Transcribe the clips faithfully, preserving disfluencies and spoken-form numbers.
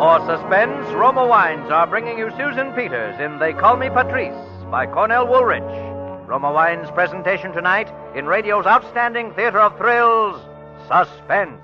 For Suspense, Roma Wines are bringing you Susan Peters in They Call Me Patrice by Cornell Woolrich. Roma Wines' presentation tonight in radio's outstanding theater of thrills, Suspense.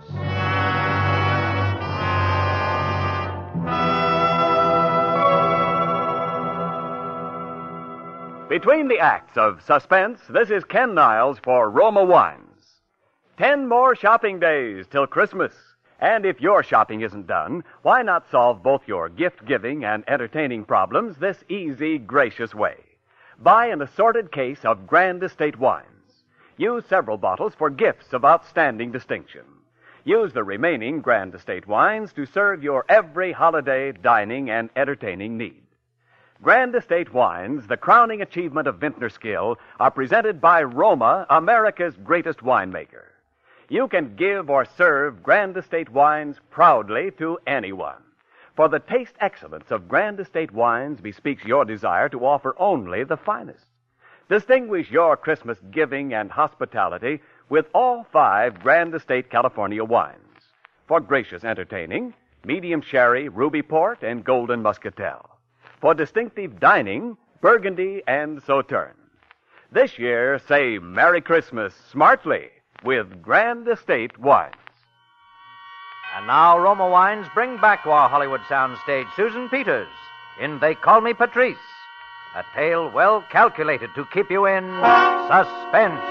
Between the acts of Suspense, this is Ken Niles for Roma Wines. Ten more shopping days till Christmas. And if your shopping isn't done, why not solve both your gift-giving and entertaining problems this easy, gracious way? Buy an assorted case of Grand Estate wines. Use several bottles for gifts of outstanding distinction. Use the remaining Grand Estate wines to serve your every holiday, dining, and entertaining need. Grand Estate wines, the crowning achievement of vintner skill, are presented by Roma, America's greatest winemaker. You can give or serve Grand Estate wines proudly to anyone. For the taste excellence of Grand Estate wines bespeaks your desire to offer only the finest. Distinguish your Christmas giving and hospitality with all five Grand Estate California wines. For gracious entertaining, medium sherry, ruby port, and golden muscatel. For distinctive dining, Burgundy and Sauterne. This year, say Merry Christmas smartly with Grand Estate wines. And now Roma Wines bring back to our Hollywood soundstage Susan Peters in They Call Me Patrice, a tale well calculated to keep you in suspense.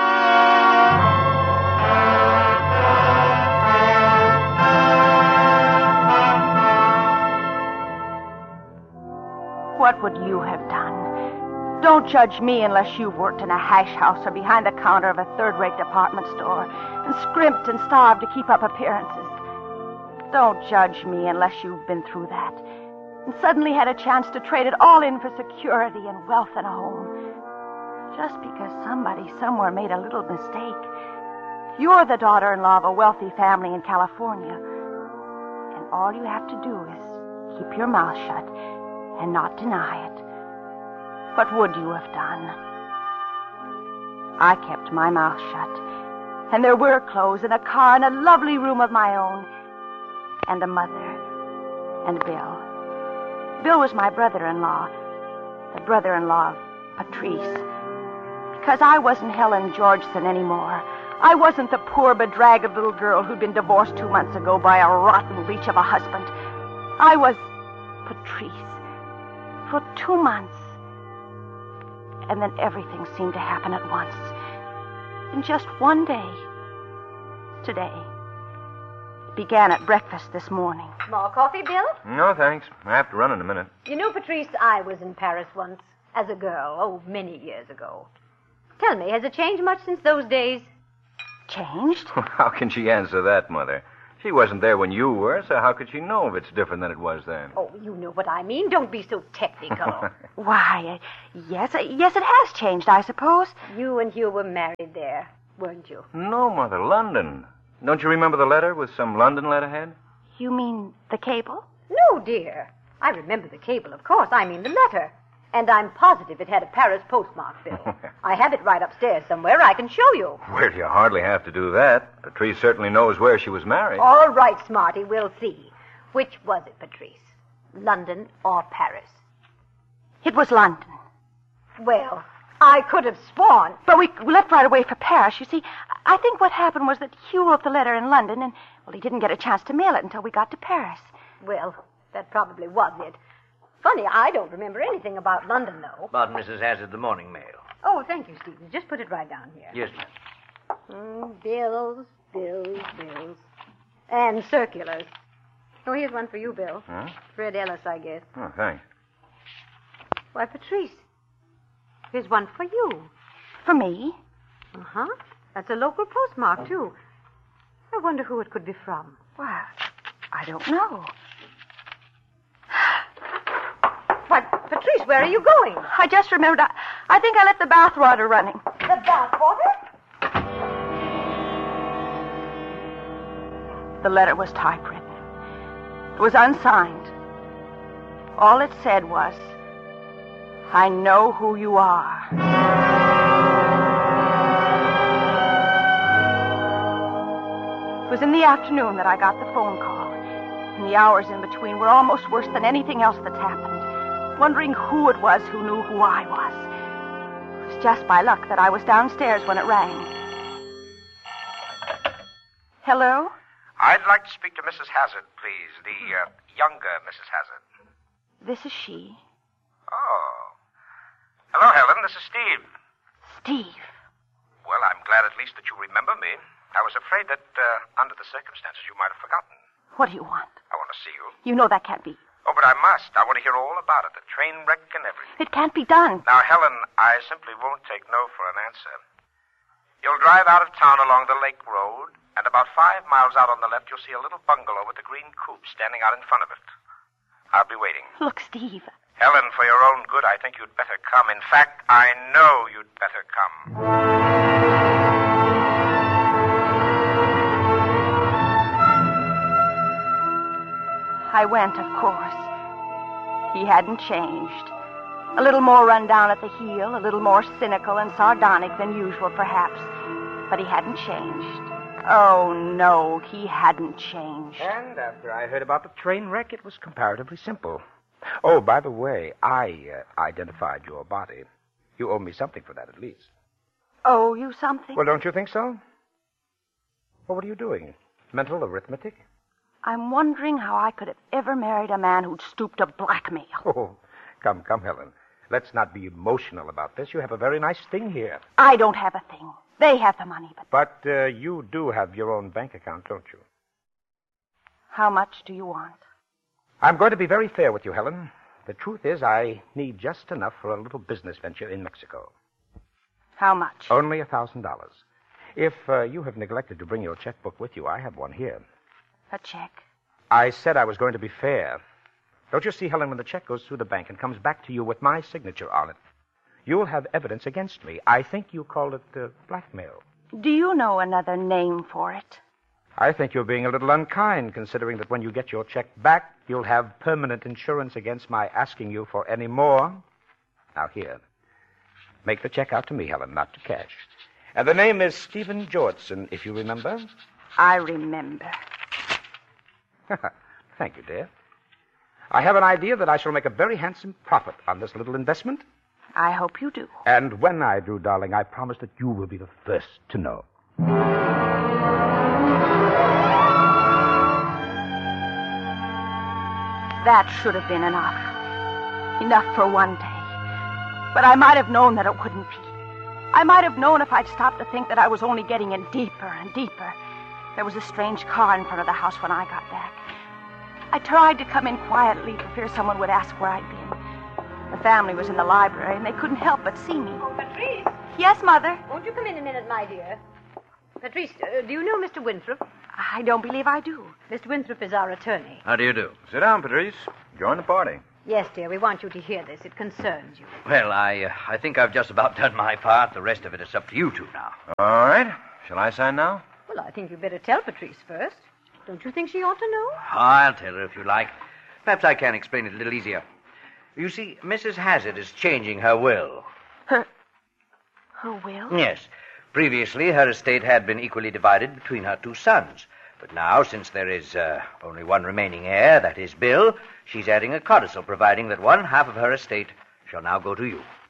What would you have done? Don't judge me unless you've worked in a hash house or behind the counter of a third-rate department store and scrimped and starved to keep up appearances. Don't judge me unless you've been through that and suddenly had a chance to trade it all in for security and wealth and a home. Just because somebody somewhere made a little mistake. You're the daughter-in-law of a wealthy family in California. And all you have to do is keep your mouth shut and not deny it. What would you have done? I kept my mouth shut, and there were clothes and a car and a lovely room of my own, and a mother, and Bill. Bill was my brother-in-law, the brother-in-law of Patrice, because I wasn't Helen Georgeson anymore. I wasn't the poor, bedraggled little girl who'd been divorced two months ago by a rotten leech of a husband. I was Patrice. For two months. And then everything seemed to happen at once. In just one day. Today. It began at breakfast this morning. More coffee, Bill? No, thanks. I have to run in a minute. You know, Patrice, I was in Paris once, as a girl, oh, many years ago. Tell me, has it changed much since those days? Changed? How can she answer that, Mother? She wasn't there when you were, so how could she know if it's different than it was then? Oh, you know what I mean. Don't be so technical. Why, uh, yes, uh, yes, it has changed, I suppose. You and Hugh were married there, weren't you? No, Mother, London. Don't you remember the letter with some London letterhead? You mean the cable? No, dear. I remember the cable, of course. I mean the letter. And I'm positive it had a Paris postmark, Bill. I have it right upstairs somewhere. I can show you. Well, you hardly have to do that. Patrice certainly knows where she was married. All right, Smarty, we'll see. Which was it, Patrice? London or Paris? It was London. Well, I could have sworn. But we left right away for Paris. You see, I think what happened was that Hugh wrote the letter in London, and, well, he didn't get a chance to mail it until we got to Paris. Well, that probably was it. Funny, I don't remember anything about London, though. About Missus Hazard, the morning mail. Oh, thank you, Stevens. Just put it right down here. Yes, ma'am. Mm, bills, bills, bills. And circulars. Oh, here's one for you, Bill. Huh? Fred Ellis, I guess. Oh, thanks. Why, Patrice, here's one for you. For me? Uh-huh. That's a local postmark, too. I wonder who it could be from. Well, I don't know. Why, Patrice, where are you going? I just remembered. I, I think I left the bath water running. The bath water? The letter was typewritten. It was unsigned. All it said was, I know who you are. It was in the afternoon that I got the phone call. And the hours in between were almost worse than anything else that's happened. Wondering who it was who knew who I was. It was just by luck that I was downstairs when it rang. Hello? I'd like to speak to Missus Hazard, please. The uh, younger Missus Hazard. This is she. Oh. Hello, Helen. This is Steve. Steve. Well, I'm glad at least that you remember me. I was afraid that, uh, under the circumstances, you might have forgotten. What do you want? I want to see you. You know that can't be. Oh, but I must. I want to hear all about it. The train wreck and everything. It can't be done. Now, Helen, I simply won't take no for an answer. You'll drive out of town along the lake road, and about five miles out on the left, you'll see a little bungalow with a green coupe standing out in front of it. I'll be waiting. Look, Steve. Helen, for your own good, I think you'd better come. In fact, I know you'd better come. I went, of course. He hadn't changed. A little more run down at the heel, a little more cynical and sardonic than usual, perhaps. But he hadn't changed. Oh, no, he hadn't changed. And after I heard about the train wreck, it was comparatively simple. Oh, by the way, I uh, identified your body. You owe me something for that, at least. Owe you something? Well, don't you think so? Well, what are you doing? Mental arithmetic? I'm wondering how I could have ever married a man who'd stooped to blackmail. Oh, come, come, Helen. Let's not be emotional about this. You have a very nice thing here. I don't have a thing. They have the money, but... But uh, you do have your own bank account, don't you? How much do you want? I'm going to be very fair with you, Helen. The truth is, I need just enough for a little business venture in Mexico. How much? Only a thousand dollars. If uh, you have neglected to bring your checkbook with you, I have one here. A check? I said I was going to be fair. Don't you see, Helen, when the check goes through the bank and comes back to you with my signature on it, you'll have evidence against me. I think you call it uh, blackmail. Do you know another name for it? I think you're being a little unkind, considering that when you get your check back, you'll have permanent insurance against my asking you for any more. Now, here. Make the check out to me, Helen, not to cash. And the name is Stephen Jordson, if you remember. I remember. Thank you, dear. I have an idea that I shall make a very handsome profit on this little investment. I hope you do. And when I do, darling, I promise that you will be the first to know. That should have been enough. Enough for one day. But I might have known that it wouldn't be. I might have known if I'd stopped to think that I was only getting in deeper and deeper. There was a strange car in front of the house when I got back. I tried to come in quietly for fear someone would ask where I'd been. The family was in the library, and they couldn't help but see me. Patrice? Yes, Mother? Won't you come in a minute, my dear? Patrice, uh, do you know Mister Winthrop? I don't believe I do. Mister Winthrop is our attorney. How do you do? Sit down, Patrice. Join the party. Yes, dear, we want you to hear this. It concerns you. Well, I uh, I think I've just about done my part. The rest of it is up to you two now. All right. Shall I sign now? Well, I think you'd better tell Patrice first. Don't you think she ought to know? I'll tell her if you like. Perhaps I can explain it a little easier. You see, Missus Hazard is changing her will. Her... her will? Yes. Previously, her estate had been equally divided between her two sons. But now, since there is uh, only one remaining heir, that is Bill, she's adding a codicil providing that one half of her estate shall now go to you.